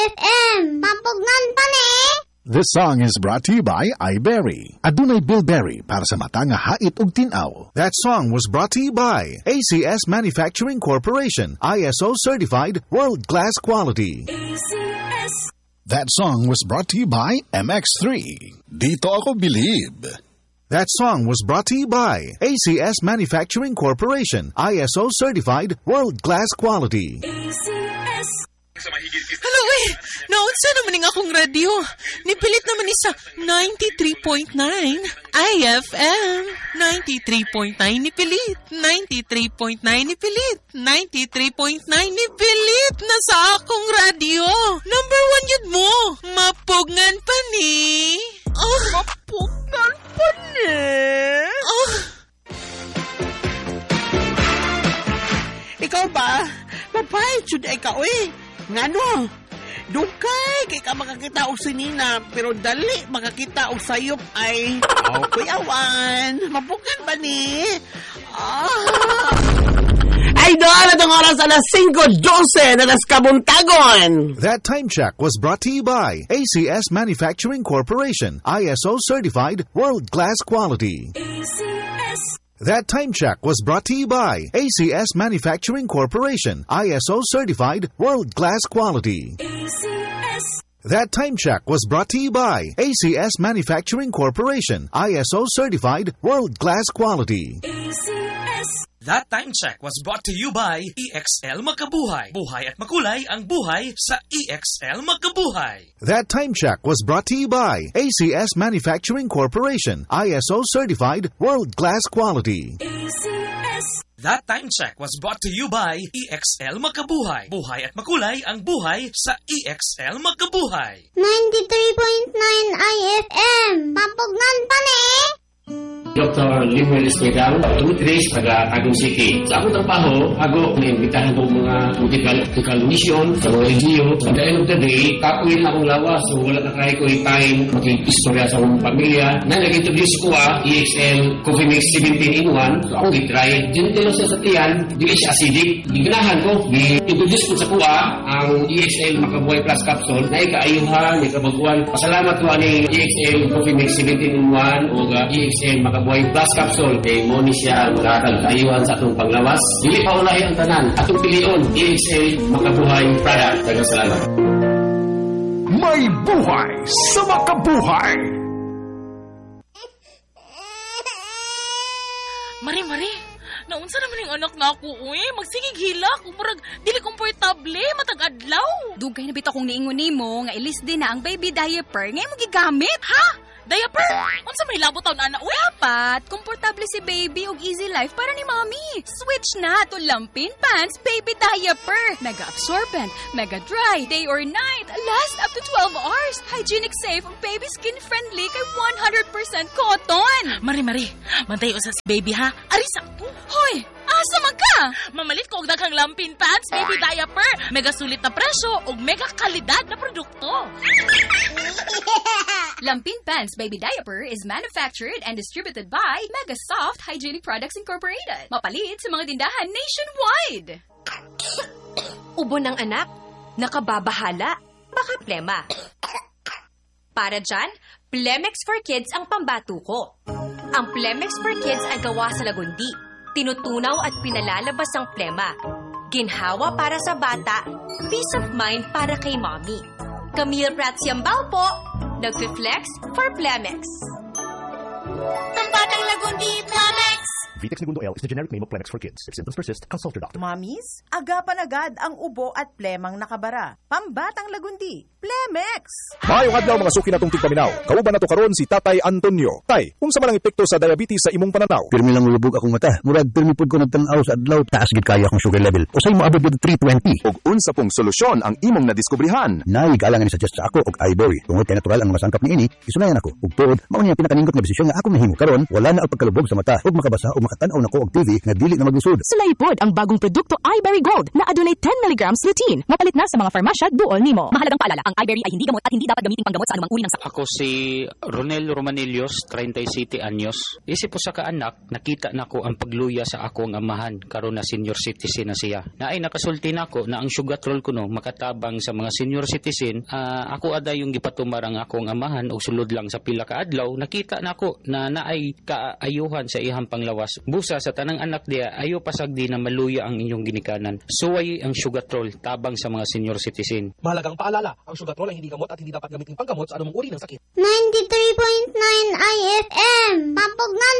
FM, mampugnan pa ni. This song is brought to you by iBerry. Adunay Bilberry para sa mata nga hait ug tinaw. That song was brought to you by ACS Manufacturing Corporation, ISO certified, world-class quality. ACS. That song was brought to you by MX3. Dito ako bilib. That song was brought to you by ACS Manufacturing Corporation, ISO certified, world-class quality. ACS. Hello naunsa naman ng akong radyo. Nipilit naman isa 93.9 IFM. 93.9 nipilit. 93.9 nipilit. 93.9 nipilit na sa akong radyo. Number 1 yun mo. Mapugngan pa ni. Mapugngan pa ni. Ikaw ba? Papayad jud ay ka, uy. Ngano? Dugay kay ka makakita og sinina pero dali makakita og sayop ay kuyawan. Mapukan ba ni? Ay doon itong oras alas 5:12 na nas kabuntagon. That time check was brought to you by ACS Manufacturing Corporation, ISO certified, world-class quality. ACS. That time check was brought to you by ACS Manufacturing Corporation, ISO certified, world-class quality. ACS. That time check was brought to you by ACS Manufacturing Corporation, ISO certified, world-class quality. ACS. That time check was brought to you by EXL Magkabuhay. Buhay at makulay ang buhay sa EXL Magkabuhay. That time check was brought to you by ACS Manufacturing Corporation, ISO certified, world-class quality. ACS. That time check was brought to you by EXL Magkabuhay. Buhay at makulay ang buhay sa EXL Magkabuhay. 93.9 IFM, mampugnan pa ni. Dr. Limuel Esquedal, 2 days taga Tagum City. Sa akong trabaho, ako naimbitahan ko mga political mission sa mga LGU. At the end of the day, kapuin akong lawas. So wala na kaya ko yung time mag-istorya sa akong pamilya. Na nag-introduce ko EXL Coffee Mix 17-in-1. So ako gitry. Dinitilo siya sa tiyan, dili siya acidic. Giganahan ko, i-introduce ko sa kuha ang EXL Makabuhay Plus Capsule na ikaayuhan, ikabaguan. Pasalamat ko ani EXL Coffee Mix 17-in-1 o EXL Makabuhay Plus Capsule. Kay mo ni siya makakayuhan sa atong panglawas. Dili pa ulahi ang tanan. Atong pilion, EXL Makabuhay Product. Daghang salamat. May buhay sa makabuhay. Mari. Naunsa naman yung anak na ako, uy. Magsigig hilak. Umurag, dili komportable. Matag adlaw. Dugay na bitaw kong niingon nimo nga ilis din na ang baby diaper ngay mo gigamit. Ha? Diaper? Unsa may labot taon ana, uy? Dapat, komportable si baby og easy life para ni mommy. Switch na to Lampin Pants Baby Diaper. Mega absorbent, mega dry, day or night, last up to 12 hours. Hygienic safe, baby skin friendly kay 100% cotton. Mari. Mantay sa si baby ha. Ari sakto. Hoy, asa man ka? Mamalit ko og daghang Lampin Pants Baby Diaper. Mega sulit na presyo ug mega kalidad na produkto. Lampin Pants Baby Diaper is manufactured and distributed by Mega Soft Hygienic Products Incorporated. Mapalit sa mga tindahan nationwide. Ubo ng anak, nakababahala, baka plema. Para dyan, Plemex for Kids ang pambatuko. Ang Plemex for Kids ay gawa sa lagundi. Tinutunaw at pinalalabas ang plema. Ginhawa para sa bata, peace of mind para kay mommy. Camille Pratsiambao po, nag-flex for Plemex. Tambatang Lagundi, Plemex. Vitex Segundo L is the generic name of Plemex for kids. If symptoms persist, consult your doctor. Mamis, agapan agad ang ubo at plemang nakabara. Pambatang Lagundi, Plemex. Maayong adlaw mga suki natong tigpaminaw. Kauban nato karon si Tatay Antonio. Tay, unsa man ang epekto sa diabetes sa imong pananaw? Pirmi lang ulubog akong mata. Murag pirmi pud ko nagtan-aw sa adlaw, taas gid kaya akong sugar level. Usay mo abot gid 320. Ug unsa pong solusyon ang imong nadiskubrihan? Nay galang ni suggest sa ako og iBerry. Tungod kay natural ang mga sangkap niini, isunayan ako. Ug tuod, mao ni ang pinakaningot nga desisyon nga ako nahimo karon, wala na ang pagkalubog sa mata ug makabasa ug makatanaw na ko og TV nga dili na maglusod. Sulaipod ang bagong produkto iBerry Gold na adunay 10 mg lutein. Mapalit na sa mga farmasya duol nimo. Mahalagang paalala, ang iBerry ay hindi gamot at hindi dapat gamitin panggamot sa anumang uri ng sakit. Ako si Ronel Romanillos, 37 anyos. Isip ko sa kaanak, nakita na ko ang pagluya sa akong amahan karon na senior citizen na siya. Naay nakasulti na ko na ang sugatrol ko no makatabang sa mga senior citizen. Ako aday yung gipatumar ang akong amahan og sulod lang sa pila ka adlaw. Nakita na ko na naay kaayuhan sa ihang panglawas. Busa sa tanang anak diya, ayo pasagdi na maluya ang inyong ginikanan. Suway ang sugatrol tabang sa mga senior citizen. Mahalagang paalala, ang sugatrol ay hindi gamot at hindi dapat gamitin panggamot sa anumang uri ng sakit. 93.9 IFM, Pampugnan